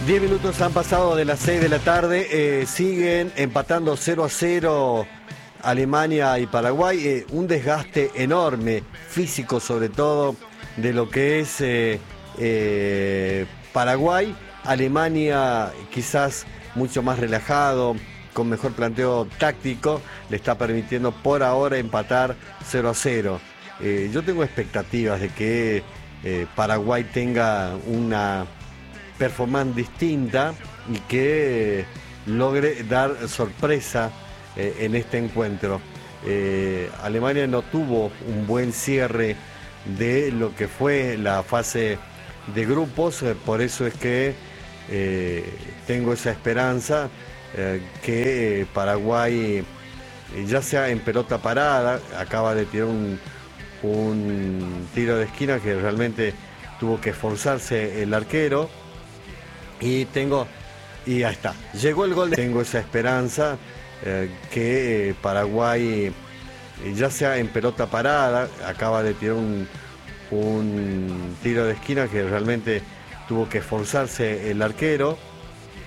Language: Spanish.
10 minutos han pasado de las 6 de la tarde, siguen empatando 0-0 Alemania y Paraguay, un desgaste enorme, físico sobre todo, de lo que es Paraguay. Alemania quizás mucho más relajado, con mejor planteo táctico, le está permitiendo por ahora empatar 0-0. Yo tengo expectativas de que Paraguay tenga una performance distinta y que logre dar sorpresa en este encuentro. Alemania no tuvo un buen cierre de lo que fue la fase de grupos, por eso es que tengo esa esperanza que Paraguay, ya sea en pelota parada, acaba de tirar un tiro de esquina que realmente tuvo que esforzarse el arquero. Y ahí está, llegó el gol. Tengo esa esperanza que Paraguay, ya sea en pelota parada, acaba de tirar un tiro de esquina que realmente tuvo que esforzarse el arquero.